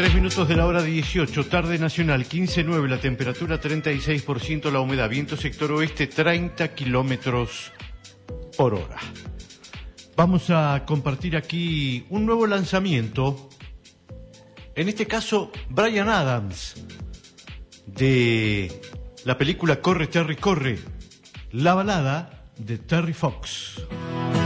3 minutos de la hora 18, tarde nacional, 15:09, la temperatura 36%, la humedad, viento sector oeste 30 kilómetros por hora. Vamos a compartir aquí un nuevo lanzamiento, en este caso Bryan Adams, de la película Corre Terry Corre, la balada de Terry Fox.